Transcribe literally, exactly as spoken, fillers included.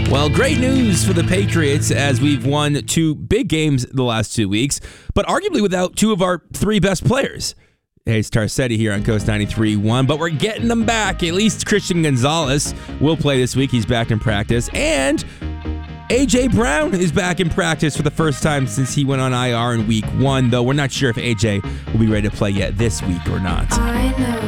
Well, great news for the Patriots as we've won two big games the last two weeks, but arguably without two of our three best players. Hey, it's Tarcetti here on Coast ninety-three point one, but we're getting them back. At least Christian Gonzalez will play this week. He's back in practice. And A J. Brown is back in practice for the first time since he went on I R in week one, though we're not sure if A J will be ready to play yet this week or not. I know